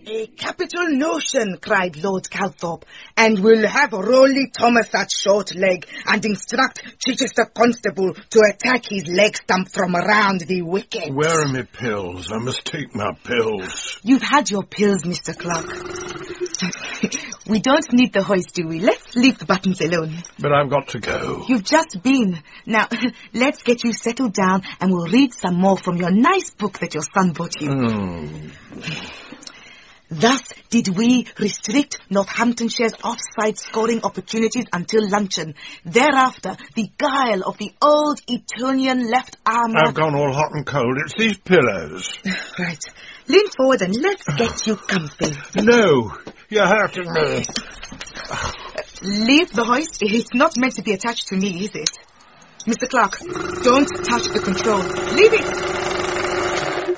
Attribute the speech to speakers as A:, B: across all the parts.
A: A capital notion, cried Lord Calthorpe, and we'll have Rolly Thomas at short leg and instruct Chichester Constable to attack his leg stump from around the wicket.
B: Where are my pills? I must take my pills.
A: You've had your pills, Mr. Clark. We don't need the hoist, do we? Let's leave the buttons alone.
B: But I've got to go.
A: You've just been. Now, let's get you settled down and we'll read some more from your nice book that your son bought you. Thus did we restrict Northamptonshire's offside scoring opportunities until luncheon. Thereafter, the guile of the old Etonian left arm...
B: I've gone all hot and cold. It's these pillows.
A: Right. Lean forward and let's get you comfy.
B: No, you're hurting me.
A: Leave the hoist. It's not meant to be attached to me, is it? Mr. Clark, don't touch the control. Leave it!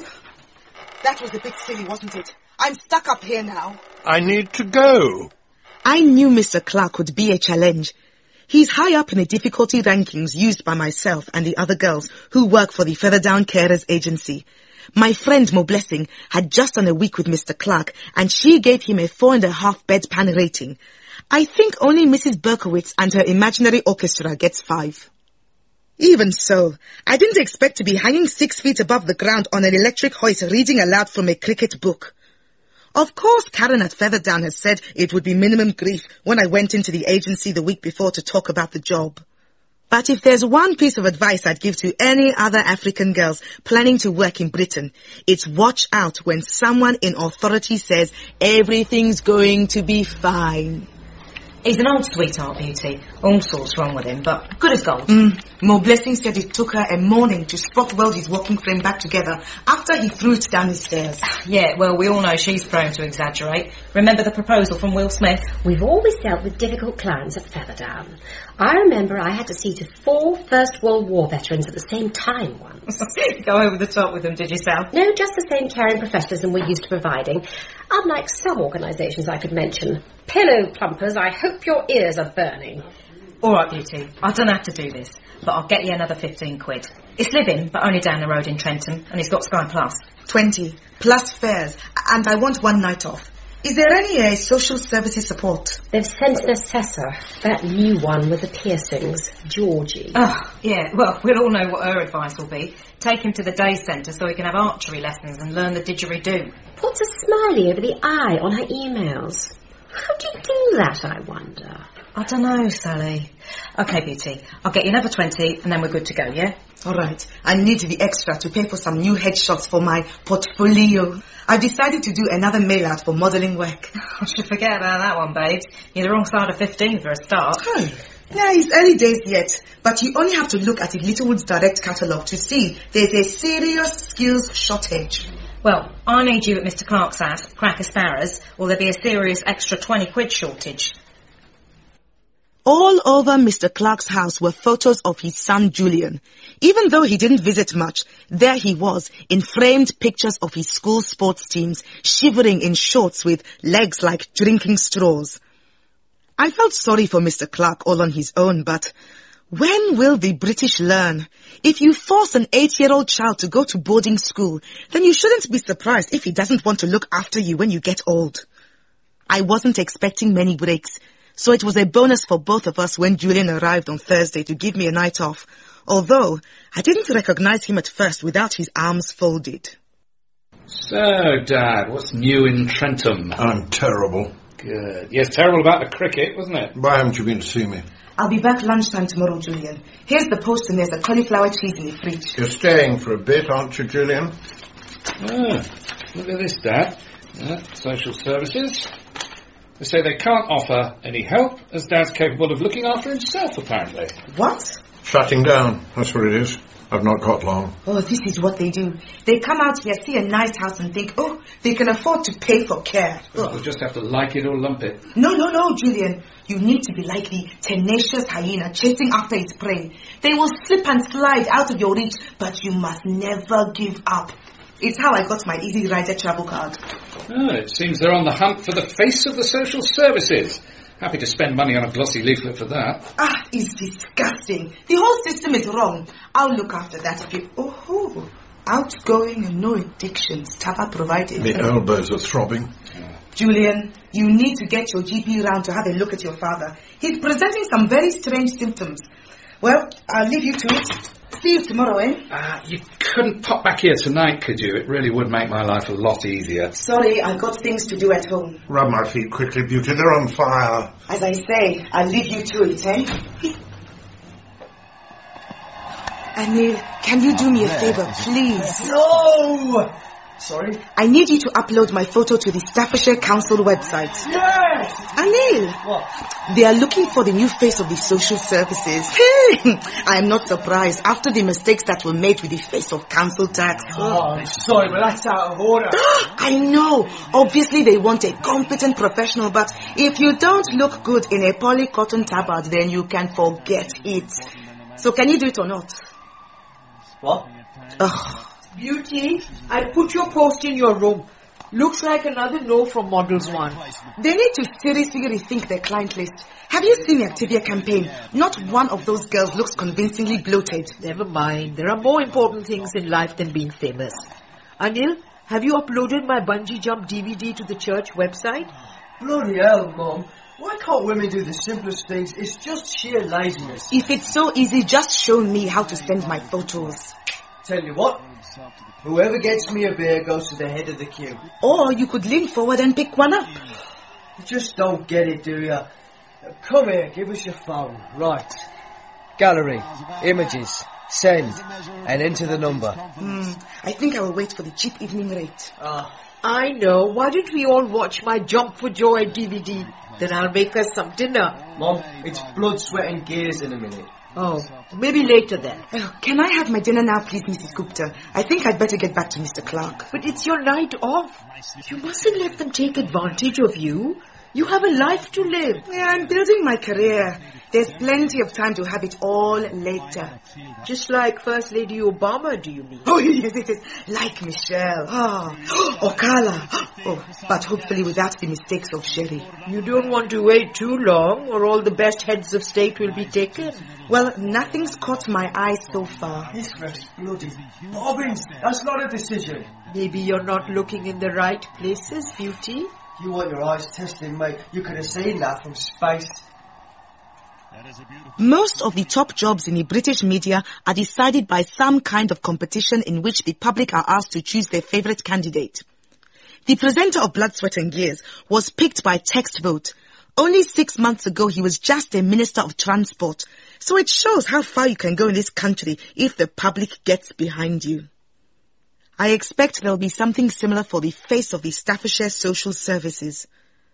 A: That was a bit silly, wasn't it? I'm stuck up here now.
B: I need to go.
A: I knew Mr. Clark would be a challenge. He's high up in the difficulty rankings used by myself and the other girls who work for the Featherdown Carers Agency. My friend Mo Blessing had just done a week with Mr. Clark and she gave him a 4.5 bedpan rating. I think only Mrs. Berkowitz and her imaginary orchestra gets 5. Even so, I didn't expect to be hanging 6 feet above the ground on an electric hoist reading aloud from a cricket book. Of course, Karen at Featherdown has said it would be minimum grief when I went into the agency the week before to talk about the job. But if there's one piece of advice I'd give to any other African girls planning to work in Britain, it's watch out when someone in authority says everything's going to be fine.
C: He's an old sweetheart, Beauty. All sorts wrong with him, but good as gold.
A: Mo Blessing said it took her a morning to spot weld his walking frame back together after he threw it down the stairs.
C: Yeah, well, we all know she's prone to exaggerate. Remember the proposal from Will Smith?
D: We've always dealt with difficult clients at Featherdown. I remember I had to see to 4 First World War veterans at the same time once.
C: Go over the top with them, did you, Sal?
D: No, just the same caring professionalism we're used to providing. Unlike some organisations I could mention. Pillow plumpers, I hope your ears are burning.
C: All right, Beauty, I don't have to do this, but I'll get you another 15 quid. It's living, but only down the road in Trentham, and he's got Sky Plus.
A: 20, plus fares, and I want 1 night off. Is there any social services support?
D: They've sent an assessor, that new one with the piercings, Georgie.
C: Oh, yeah, well, we'll all know what her advice will be. Take him to the day centre so he can have archery lessons and learn the didgeridoo.
D: Puts a smiley over the eye on her emails. How do you do that, I wonder?
C: I don't know, Sally. OK, Beauty, I'll get you another 20 and then we're good to go, yeah?
A: All right. I need the extra to pay for some new headshots for my portfolio. I've decided to do another mail-out for modelling work.
C: I should forget about that one, babes. You're the wrong side of 15 for a start.
A: Hey. Yeah, it's early days yet, but you only have to look at the Littlewoods Direct catalogue to see there's a serious skills shortage.
C: Well, I need you at Mr. Clark's house, Cracker Sparrows, or there'll be a serious extra 20 quid shortage.
A: All over Mr. Clark's house were photos of his son Julian. Even though he didn't visit much, there he was, in framed pictures of his school sports teams, shivering in shorts with legs like drinking straws. I felt sorry for Mr. Clark all on his own, but when will the British learn? If you force an 8-year-old child to go to boarding school, then you shouldn't be surprised if he doesn't want to look after you when you get old. I wasn't expecting many breaks, so it was a bonus for both of us when Julian arrived on Thursday to give me a night off, although I didn't recognize him at first without his arms folded.
E: So, Dad, what's new in Trentham?
B: I'm terrible.
E: Good. Yes, terrible about the cricket, wasn't it?
B: Why haven't you been to see me?
A: I'll be back lunchtime tomorrow, Julian. Here's the post and there's a cauliflower cheese in the fridge.
B: You're staying for a bit, aren't you, Julian?
E: Ah, look at this, Dad. Social services. They say they can't offer any help, as Dad's capable of looking after himself, apparently.
A: What?
B: Shutting down, that's what it is. I've not got long.
A: Oh, this is what they do. They come out here, see a nice house and think, oh, they can afford to pay for care.
E: We'll just have to like it or lump it.
A: No, Julian. You need to be like the tenacious hyena chasing after its prey. They will slip and slide out of your reach, but you must never give up. It's how I got my Easy Rider travel card.
E: Oh, it seems they're on the hunt for the face of the social services. Happy to spend money on a glossy leaflet for that.
A: Ah, it's disgusting. The whole system is wrong. I'll look after that if you... Oh, outgoing and no addictions. Tapa provided.
B: The elbows are throbbing.
A: Julian, you need to get your GP round to have a look at your father. He's presenting some very strange symptoms. Well, I'll leave you to it. See you tomorrow, eh?
E: You couldn't pop back here tonight, could you? It really would make my life a lot easier.
A: Sorry, I've got things to do at home.
B: Rub my feet quickly, Beauty. They're on fire.
A: As I say, I'll leave you to it, eh? Anil, can you do me a favour, please?
F: No! Sorry?
A: I need you to upload my photo to the Staffordshire Council website.
F: Yes!
A: Anil!
F: What?
A: They are looking for the new face of the social services. I am not surprised after the mistakes that were made with the face of council tax.
F: Oh, I'm sorry, but that's out of order.
A: I know. Obviously they want a competent professional, but if you don't look good in a polycotton tabard, then you can forget it. So can you do it or not?
F: What?
A: Ugh.
G: Beauty, I put your post in your room. Looks like another no from Models 1.
A: They need to seriously rethink their client list. Have you seen the Activia campaign? Not one of those girls looks convincingly bloated.
G: Never mind. There are more important things in life than being famous. Anil, have you uploaded my bungee jump DVD to the church website?
F: Bloody hell, Mum. Why can't women do the simplest things? It's just sheer laziness.
A: If it's so easy, just show me how to send my photos.
F: Tell you what, whoever gets me a beer goes to the head of the queue.
A: Or you could lean forward and pick one up.
F: You just don't get it, do ya? Come here, give us your phone. Right. Gallery, images, send, and enter the number.
A: I think I will wait for the cheap evening rate.
G: I know. Why don't we all watch my Jump for Joy DVD? Then I'll make us some dinner.
F: Mum, it's blood, sweat and gears in a minute.
G: Oh, maybe later then.
A: Can I have my dinner now, please, Mrs. Gupta? I think I'd better get back to Mr. Clark.
G: But it's your night off. You mustn't let them take advantage of you. You have a life to live.
A: Yeah, I'm building my career. There's plenty of time to have it all later.
G: Just like First Lady Obama, do you mean?
A: Oh, yes, like Michelle. Or Carla. Oh, but hopefully without the mistakes of Sherry.
G: You don't want to wait too long, or all the best heads of state will be taken.
A: Well, nothing's caught my eye so far.
F: This was bloody bobbins. That's not a decision.
G: Maybe you're not looking in the right places, Beauty.
F: You want your eyes tested, mate. You could have seen that from space.
A: Most of the top jobs in the British media are decided by some kind of competition in which the public are asked to choose their favourite candidate. The presenter of Blood, Sweat and Gears was picked by text vote. Only 6 months ago he was just a Minister of Transport. So it shows how far you can go in this country if the public gets behind you. I expect there will be something similar for the face of the Staffordshire Social Services.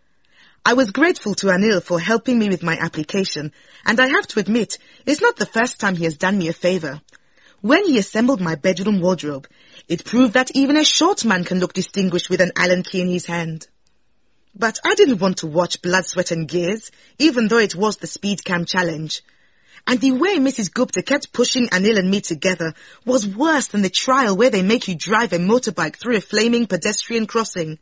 A: I was grateful to Anil for helping me with my application, and I have to admit, it's not the first time he has done me a favour. When he assembled my bedroom wardrobe, it proved that even a short man can look distinguished with an Allen key in his hand. But I didn't want to watch Blood, Sweat and Gears, even though it was the Speed Cam Challenge. And the way Mrs. Gupta kept pushing Anil and me together was worse than the trial where they make you drive a motorbike through a flaming pedestrian crossing.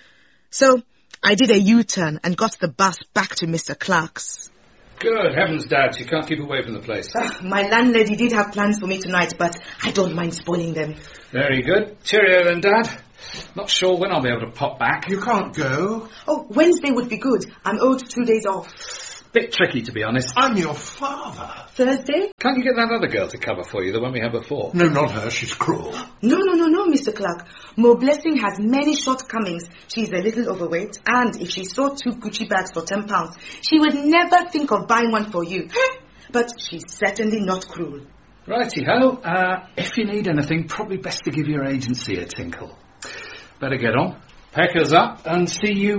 A: So I did a U-turn and got the bus back to Mr. Clark's.
E: Good heavens, Dad, you can't keep away from the place.
A: My landlady did have plans for me tonight, but I don't mind spoiling them.
E: Very good. Cheerio then, Dad. Not sure when I'll be able to pop back.
B: You can't go.
A: Oh, Wednesday would be good. I'm owed 2 days off.
E: Bit tricky, to be honest.
B: I'm your father.
A: Thursday?
E: Can't you get that other girl to cover for you, the one we had before?
B: No, not her. She's cruel.
A: No, Mr. Clark. Mo Blessing has many shortcomings. She's a little overweight, and if she saw 2 Gucci bags for £10, she would never think of buying one for you. But she's certainly not cruel.
E: Righty-ho. If you need anything, probably best to give your agency a tinkle. Better get on. Packers up and see you,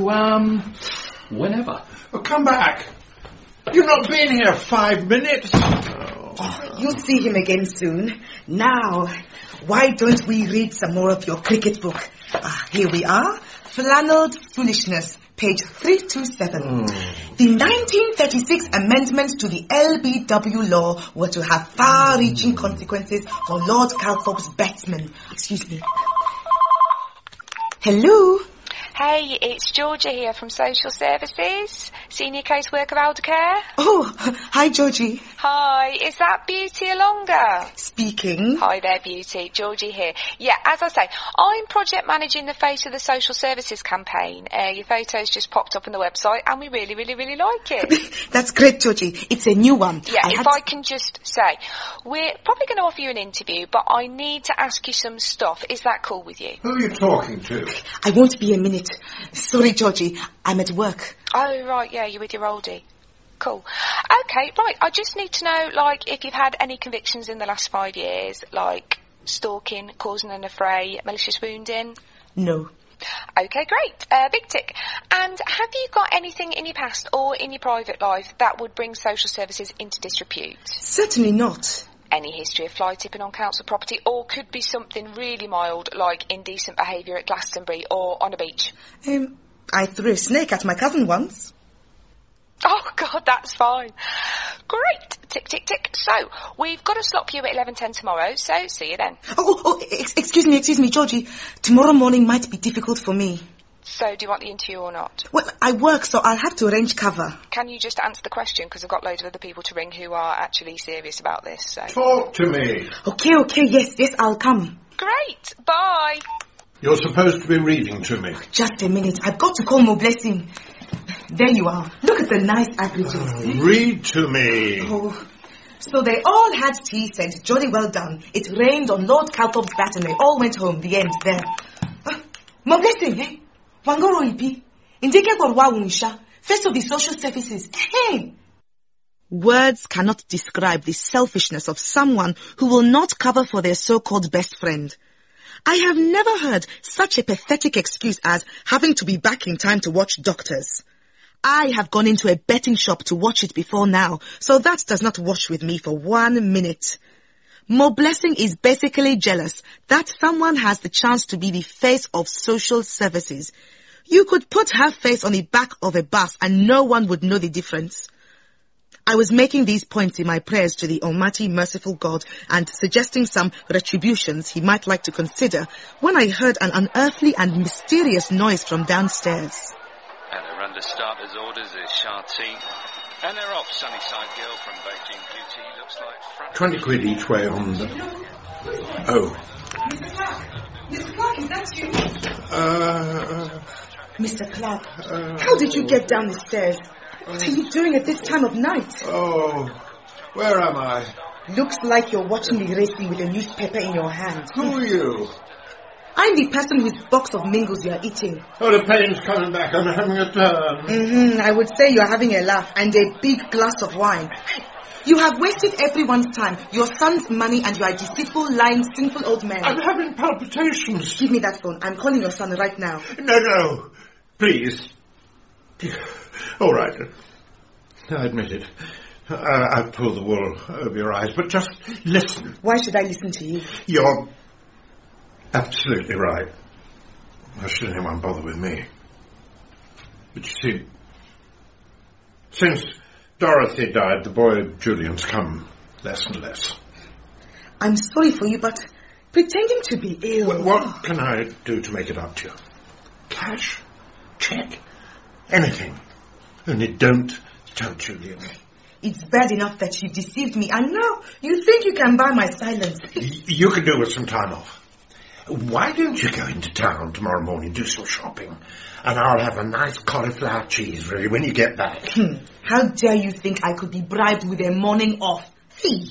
E: whenever.
B: Well, come back. You've not been here 5 minutes.
A: You'll see him again soon. Now, why don't we read some more of your cricket book? Here we are. Flannelled Foolishness, page 327. The 1936 amendments to the LBW law were to have far-reaching consequences for Lord Calthorpe's batsmen. Excuse me. Hello?
H: Hey, it's Georgia here from Social Services. Senior Caseworker Aldercare.
A: Oh, hi, Georgie.
H: Hi, is that Beauty Alonga?
A: Speaking.
H: Hi there, Beauty. Georgie here. Yeah, as I say, I'm project managing the Face of the Social Services campaign. Your photo's just popped up on the website and we really, really, really like it.
A: That's great, Georgie. It's a new one.
H: Yeah, I can just say, we're probably going to offer you an interview, but I need to ask you some stuff. Is that cool with you?
B: Who are you talking to?
A: I won't be a minute. Sorry, Georgie. I'm at work.
H: Oh, right, yeah, you're with your oldie. Cool. Okay, right, I just need to know, like, if you've had any convictions in the last 5 years, like stalking, causing an affray, malicious wounding?
A: No.
H: Okay, great. Big tick. And have you got anything in your past or in your private life that would bring social services into disrepute?
A: Certainly not.
H: Any history of fly tipping on council property, or could be something really mild, like indecent behaviour at Glastonbury or on a beach?
A: I threw a snake at my cousin once.
H: Oh, God, that's fine. Great. Tick, tick, tick. So, we've got a slot for you at 11:10 tomorrow, so see you then.
A: Excuse me, Georgie. Tomorrow morning might be difficult for me.
H: So, do you want the interview or not?
A: Well, I work, so I'll have to arrange cover.
H: Can you just answer the question, because I've got loads of other people to ring who are actually serious about this, so...
B: Talk to me.
A: Okay, yes, I'll come.
H: Great. Bye.
B: You're supposed to be reading to me.
A: Just a minute. I've got to call Mo Blessing. There you are. Look at the nice averages.
B: Read to me.
A: Oh. So they all had tea, said, jolly well done. It rained on Lord Calthorpe's bat and they all went home. The end, there. Mo Blessing, eh? Wangoro ipi. Indike korwa unisha. Face of the social services. Hey! Words cannot describe the selfishness of someone who will not cover for their so-called best friend. I have never heard such a pathetic excuse as having to be back in time to watch Doctors. I have gone into a betting shop to watch it before now, so that does not wash with me for 1 minute. Mo Blessing is basically jealous that someone has the chance to be the face of social services. You could put her face on the back of a bus and no one would know the difference. I was making these points in my prayers to the Almighty Merciful God and suggesting some retributions he might like to consider when I heard an unearthly and mysterious noise from downstairs.
I: And they're under starters orders is Sha-Ti. And they're off. Sunnyside Girl from Beijing Beauty looks like front...
B: 20 quid each way on the... Oh.
A: Mr. Clark, is that you? Mr. Clark, how did you get down the stairs? What are you doing at this time of night?
B: Oh, where am I?
A: Looks like you're watching me racing with a newspaper in your hand.
B: Who are you?
A: I'm the person whose box of mingles you are eating.
B: Oh, the pain's coming back. I'm having a turn.
A: I would say you're having a laugh and a big glass of wine. You have wasted everyone's time, your son's money, and you are a deceitful, lying, sinful old man.
B: I'm having palpitations.
A: Give me that phone. I'm calling your son right now.
B: No. Please. All right. I admit it. I've pulled the wool over your eyes, but just listen.
A: Why should I listen to you?
B: You're absolutely right. Why should anyone bother with me? But you see, since Dorothy died, the boy Julian's come less and less.
A: I'm sorry for you, but pretending to be ill...
B: What can I do to make it up to you? Cash? Check? Anything. Only don't tell Julian.
A: It's bad enough that you deceived me, and now you think you can buy my silence.
B: You can do with some time off. Why don't you go into town tomorrow morning, do some shopping, and I'll have a nice cauliflower cheese ready when you get back.
A: How dare you think I could be bribed with a morning off? Thief!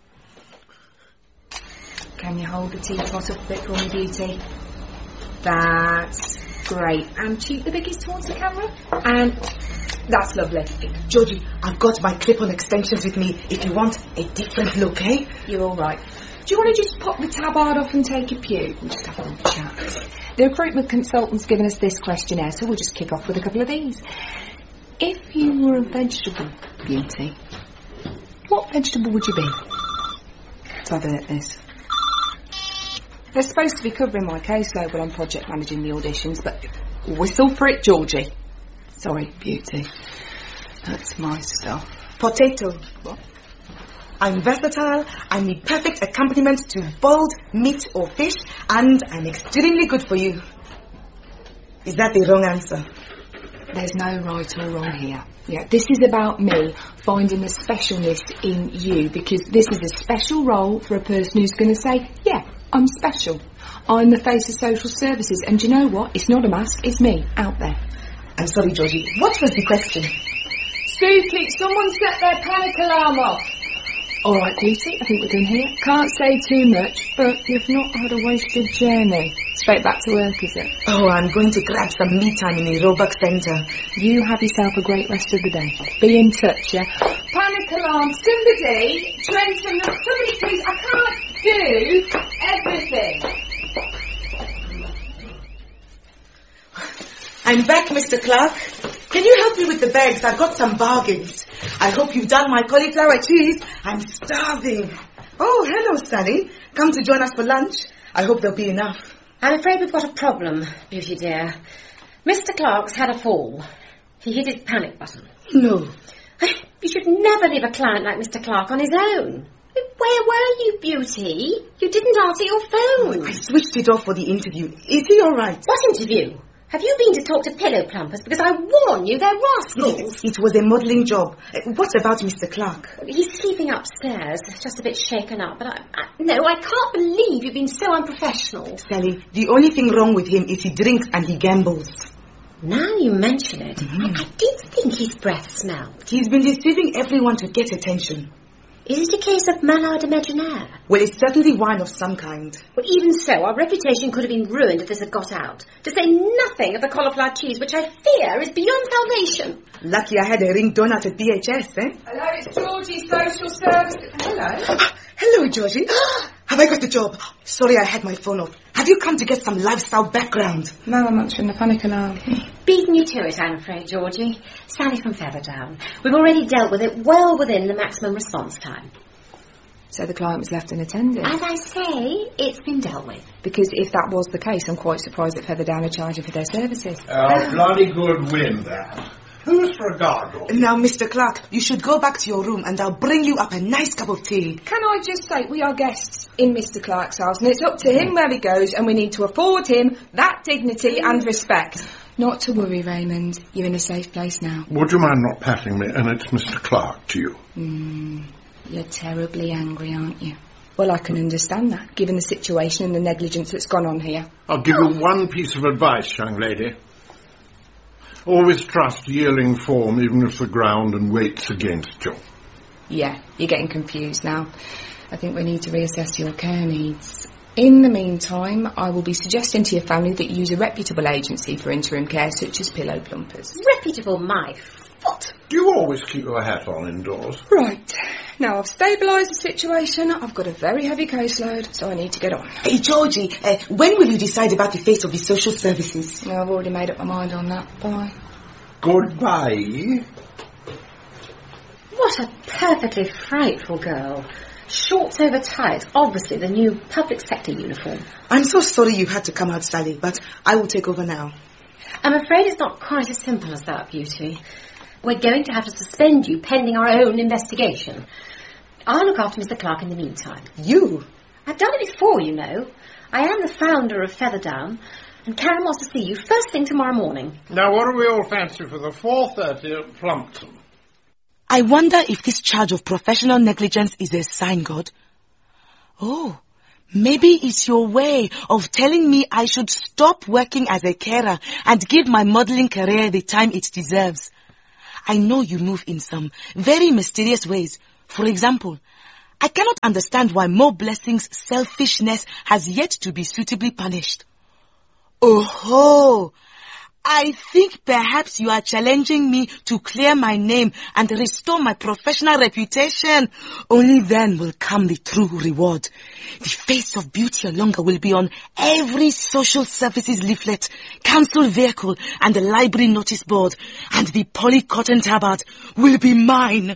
C: Can you hold the teapot up a bit for me, Beauty? That's great. And cheat the biggest towards the camera. And that's lovely.
A: Georgie, I've got my clip-on extensions with me if you want a different look, eh?
C: You're all right. Do you want to just pop the tabard off and take a pew? We'll just have a little chat. The recruitment consultant's given us this questionnaire, so we'll just kick off with a couple of these. If you were a vegetable, Beauty, what vegetable would you be? Let's divert this. They're supposed to be covering my caseload when I'm project managing the auditions, but whistle for it, Georgie. Sorry, Beauty. That's my stuff.
A: Potato.
C: What?
A: I'm versatile, I'm the perfect accompaniment to boiled meat or fish, and I'm extremely good for you. Is that the wrong answer?
C: There's no right or wrong here. Yeah, this is about me finding the specialness in you, because this is a special role for a person who's going to say, yeah, I'm special. I'm the face of social services, and do you know what? It's not a mask, it's me, out there.
A: I'm sorry, Georgie. What was the question?
C: Spooky, someone set their panic alarm off. All right, Beauty, I think we're done here. Can't say too much, but you've not had a wasted journey. Straight back to work, is it?
A: Oh, I'm going to grab some me time in the Roebuck Centre.
C: You have yourself a great rest of the day. Be in touch, yeah? Panic alarm, somebody, Trenton, somebody please, I can't do everything.
A: I'm back, Mr. Clark. Can you help me with the bags? I've got some bargains. I hope you've done my cauliflower cheese. I'm starving. Oh, hello, Sally. Come to join us for lunch. I hope there'll be enough.
D: I'm afraid we've got a problem, Beauty dear. Mr. Clark's had a fall. He hit his panic button.
A: No.
D: You should never leave a client like Mr. Clark on his own. Where were you, Beauty? You didn't answer your phone.
A: I switched it off for the interview. Is he all right?
D: What interview? Have you been to talk to pillow plumpers? Because I warn you, they're rascals.
A: It was a modelling job. What about Mr. Clark?
D: He's sleeping upstairs, just a bit shaken up. But I can't believe you've been so unprofessional.
A: Sally, the only thing wrong with him is he drinks and he gambles.
D: Now you mention it, I did think his breath smelled.
A: He's been deceiving everyone to get attention.
D: Is it a case of malade imaginaire?
A: Well, it's certainly wine of some kind.
D: Well, even so, our reputation could have been ruined if this had got out. To say nothing of the cauliflower cheese, which I fear is beyond salvation.
A: Lucky I had a ring donut at BHS, eh?
C: Hello, it's Georgie, social services. Hello.
A: Hello, Georgie. Have I got the job? Sorry, I had my phone off. Have you come to get some lifestyle background?
C: No, I'm answering the panic alarm.
D: Beaten you to it, I'm afraid, Georgie. Sally from Featherdown. We've already dealt with it well within the maximum response time.
C: So the client was left unattended?
D: As I say, it's been dealt with.
C: Because if that was the case, I'm quite surprised that Featherdown are charging for their services.
B: Bloody good win, that. Who's for a gargle?
A: Now, Mr. Clark, you should go back to your room and I'll bring you up a nice cup of tea.
C: Can I just say, we are guests in Mr. Clark's house, and it's up to him where he goes, and we need to afford him that dignity and respect. Not to worry, Raymond. You're in a safe place now.
B: Would you mind not patting me? And it's Mr. Clark to you.
C: You're terribly angry, aren't you? Well, I can understand that, given the situation and the negligence that's gone on here.
B: I'll give you one piece of advice, young lady. Always trust yearling form, even if the ground and weight's against you.
C: Yeah, you're getting confused now. I think we need to reassess your care needs. In the meantime, I will be suggesting to your family that you use a reputable agency for interim care, such as Pillow Plumpers.
D: Reputable, my foot.
B: Do you always keep your hat on indoors?
C: Right. Now, I've stabilised the situation. I've got a very heavy caseload, so I need to get on.
A: Hey, Georgie, when will you decide about the face of the social services?
C: Well, I've already made up my mind on that. Bye.
B: Goodbye.
D: What a perfectly frightful girl. Shorts over tights, obviously the new public sector uniform.
A: I'm so sorry you had to come out, Sally, but I will take over now.
D: I'm afraid it's not quite as simple as that, Beauty. We're going to have to suspend you pending our own investigation. I'll look after Mr. Clark in the meantime.
A: You?
D: I've done it before, you know. I am the founder of Featherdown, and Karen wants to see you first thing tomorrow morning.
B: Now, what do we all fancy for the 4:30 at Plumpton?
A: I wonder if this charge of professional negligence is a sign, God. Oh, maybe it's your way of telling me I should stop working as a carer and give my modelling career the time it deserves. I know you move in some very mysterious ways. For example, I cannot understand why Mo Blessing's selfishness has yet to be suitably punished. Oh, I think perhaps you are challenging me to clear my name and restore my professional reputation. Only then will come the true reward. The face of Beauty Olonga will be on every social services leaflet, council vehicle and the library notice board, and the poly cotton tabard will be mine.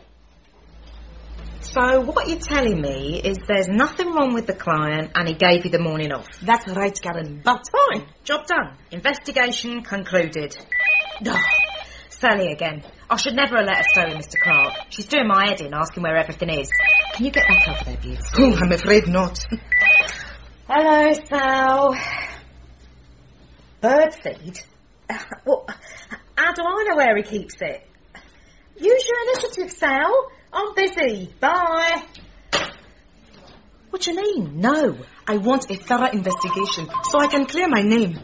J: So what you're telling me is there's nothing wrong with the client and he gave you the morning off.
A: That's right, Karen, but...
J: Fine, job done. Investigation concluded. Sally again. I should never have let her stay with Mr. Clark. She's doing my head in, asking where everything is. Can you get back over there, Beauty?
A: Oh, I'm afraid not.
J: Hello, Sal. Birdseed? Well, How do I know where he keeps it? Use your initiative, Sal. I'm busy. Bye.
A: What do you mean? No. I want a thorough investigation so I can clear my name.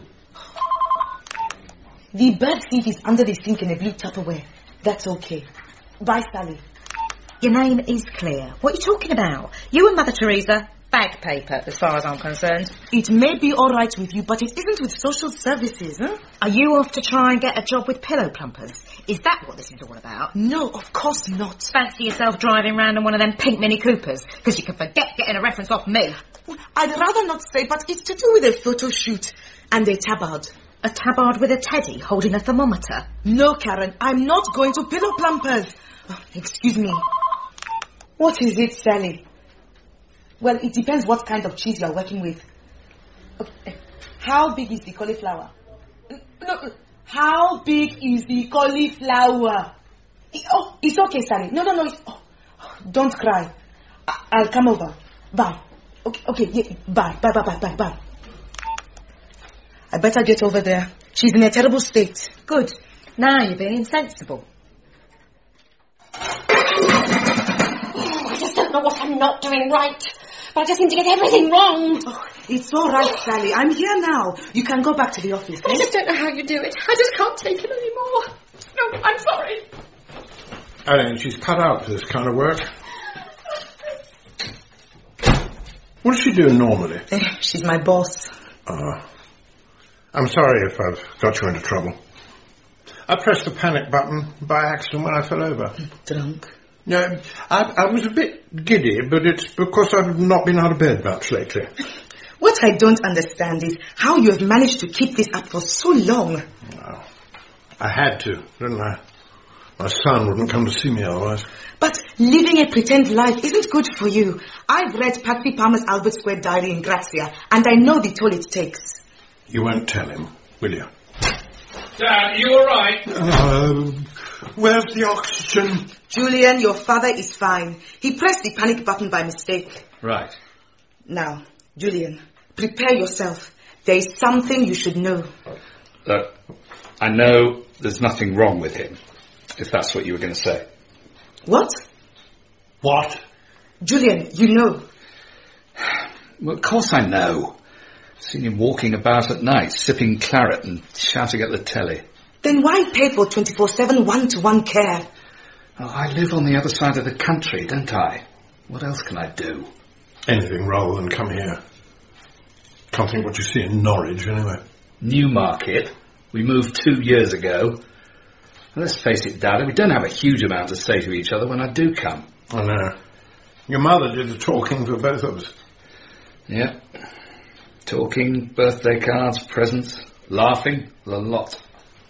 A: The bird thief is under the sink in a blue Tupperware. That's okay. Bye, Sally.
J: Your name is clear. What are you talking about? You and Mother Teresa, bag paper, as far as I'm concerned.
A: It may be all right with you, but it isn't with social services, huh?
J: Are you off to try and get a job with pillow plumpers? Is that what this is all about?
A: No, of course not.
J: Fancy yourself driving round in one of them pink Mini Coopers? Because you can forget getting a reference off me.
A: I'd rather not say, but it's to do with a photo shoot and a tabard.
J: A tabard with a teddy holding a thermometer?
A: No, Karen, I'm not going to pillow plumpers. Oh, excuse me. What is it, Sally? Well, it depends what kind of cheese you're working with. Okay. How big is the cauliflower? No, how big is the cauliflower? Oh, it's okay, Sally. No. Don't cry. I'll come over. Bye. Okay, yeah, bye. I better get over there. She's in a terrible state.
J: Good. Now you're being sensible.
D: I just don't know what I'm not doing right. But I just seem to get everything wrong.
A: Oh, it's all right, Sally. I'm here now. You can go back to the office.
D: I just don't know how you do it. I just can't take it anymore. No, I'm sorry.
B: Ellen, she's cut out for this kind of work. What does she do normally?
A: She's my boss.
B: I'm sorry if I've got you into trouble. I pressed the panic button by accident when I fell over.
A: Drunk?
B: No, I was a bit giddy, but it's because I've not been out of bed much lately.
A: What I don't understand is how you have managed to keep this up for so long.
B: Well, I had to, didn't I? My son wouldn't come to see me otherwise.
A: But living a pretend life isn't good for you. I've read Patsy Palmer's Albert Square diary in Grazia, and I know the toll it takes.
B: You won't tell him, will you?
E: Dad, are you all right?
B: Where's the oxygen?
A: Julian, your father is fine. He pressed the panic button by mistake.
E: Right.
A: Now, Julian, prepare yourself. There is something you should know.
E: Look, I know there's nothing wrong with him, if that's what you were going to say.
A: What?
B: What?
A: Julian, you know.
E: Well, of course I know. I've seen him walking about at night, sipping claret and shouting at the telly.
A: Then why pay for 24/7 one-to-one care?
E: Oh, I live on the other side of the country, don't I? What else can I do?
B: Anything rather than come here. Can't think what you see in Norwich, anyway.
E: Newmarket. We moved 2 years ago. Well, let's face it, Dad, we don't have a huge amount to say to each other when I do come.
B: I know. Your mother did the talking for both of us.
E: Yeah. Talking, birthday cards, presents, laughing, a lot.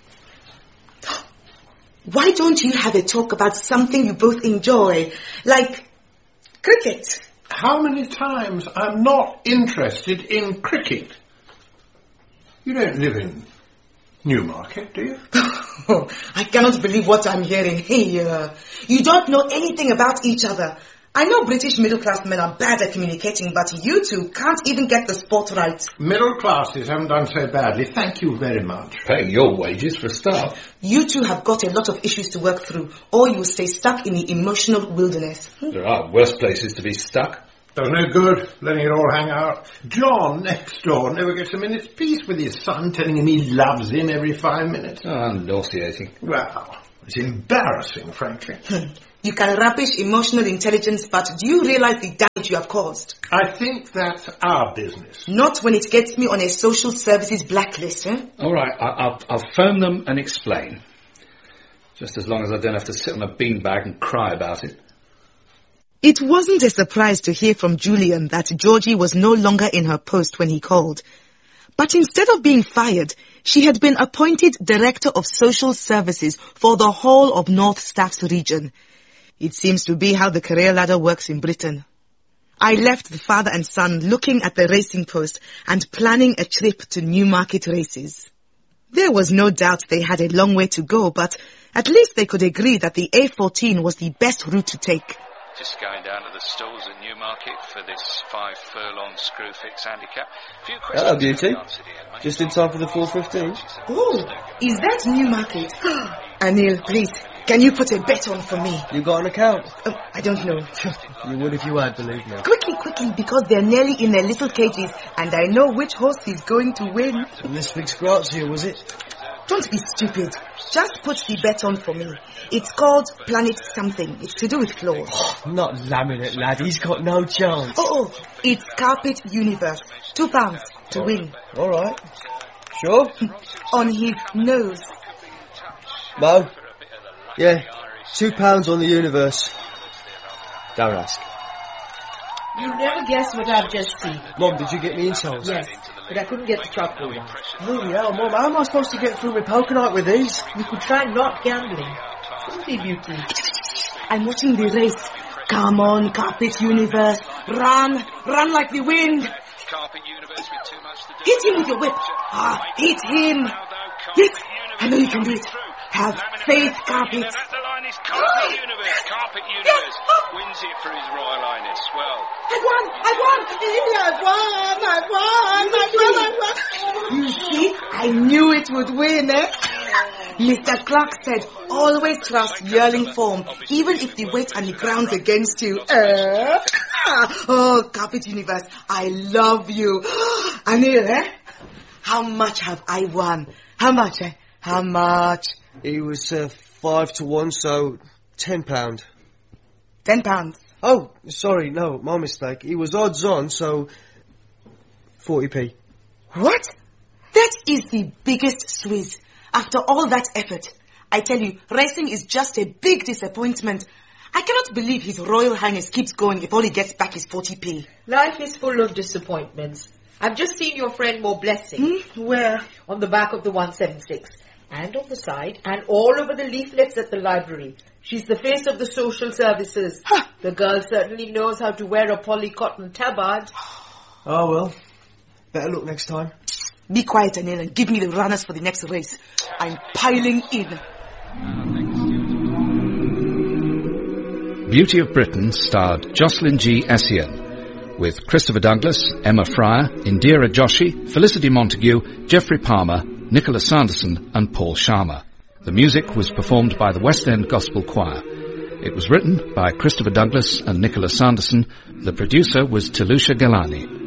A: Why don't you have a talk about something you both enjoy, like cricket?
B: How many times I'm not interested in cricket? You don't live in Newmarket, do you?
A: Oh, I cannot believe what I'm hearing. Hey, you don't know anything about each other. I know British middle-class men are bad at communicating, but you two can't even get the sport right.
B: Middle classes haven't done so badly. Thank you very much.
E: Paying your wages for a start.
A: You two have got a lot of issues to work through, or you'll stay stuck in the emotional wilderness.
E: There are worse places to be stuck.
B: Does no good letting it all hang out. John, next door, never gets a minute's peace with his son telling him he loves him every 5 minutes.
E: Oh, nauseating.
B: Well, it's embarrassing, frankly.
A: You can rubbish emotional intelligence, but do you realize the damage you have caused?
B: I think that's our business.
A: Not when it gets me on a social services blacklist, eh?
E: All right, I'll phone them and explain. Just as long as I don't have to sit on a beanbag and cry about it.
A: It wasn't a surprise to hear from Julian that Georgie was no longer in her post when he called. But instead of being fired, she had been appointed Director of Social Services for the whole of North Staffs region. It seems to be how the career ladder works in Britain. I left the father and son looking at the racing post and planning a trip to Newmarket races. There was no doubt they had a long way to go, but at least they could agree that the A14 was the best route to take.
I: practice going down to the stalls at Newmarket for this 5-furlong screw fix handicap. Few questions.
F: Hello, Beauty. Just in time for the 4:15.
A: Oh, is that Newmarket? Anil, please, can you put a bet on for me?
F: You got an account?
A: I don't know.
F: You would if you had, believe me.
A: Quickly, because they're nearly in their little cages, and I know which horse is going to win.
F: And this Fix Grazia, was it?
A: Don't be stupid. Just put the bet on for me. It's called Planet Something. It's to do with floors.
F: Not laminate, lad. He's got no chance.
A: Oh, it's Carpet Universe. £2 to win.
F: All right. Sure?
A: On his nose.
F: Mo? Yeah, £2 on the universe. Don't ask.
G: You'll never guess what I've just seen.
F: Mom, did you get me insoles?
G: Yes, but I couldn't get the chocolate one.
F: Bloody hell, Mom, how am I supposed to get through my poker night with these?
G: You could try not gambling. Simply Beauty.
A: I'm watching the race. Come on, Carpet Universe. Run like the wind. Hit him with your whip. Hit him. Hit. I know you can do it. Have faith, Carpet.
I: Carpet Universe wins it for His Royal Highness. Well,
A: I won. You see, I knew it would win, eh? Mr. Clark said, always trust yearling form, even if the weight and the ground's against you. Oh, Carpet Universe, I love you. Anil, eh? How much have I won? How much, eh? How much?
F: He was 5-1, so £10.
A: £10.
F: Oh, sorry, no, my mistake. He was odds on, so 40p.
A: What? That is the biggest Swiss. After all that effort, I tell you, racing is just a big disappointment. I cannot believe His Royal Highness keeps going if all he gets back is 40p.
G: Life is full of disappointments. I've just seen your friend More Blessing.
A: Where?
G: On the back of the 176. And on the side, and all over the leaflets at the library. She's the face of the social services. The girl certainly knows how to wear a polycotton tabard.
F: Oh, well. Better look next time.
A: Be quiet, Anil, and give me the runners for the next race. I'm piling in.
E: Beauty of Britain starred Jocelyn G. Essien, with Christopher Douglas, Emma Fryer, Indira Joshi, Felicity Montague, Geoffrey Palmer, Nicholas Sanderson and Paul Sharma. The music was performed by the West End Gospel Choir. It was written by Christopher Douglas and Nicholas Sanderson. The producer was Telusha Galani.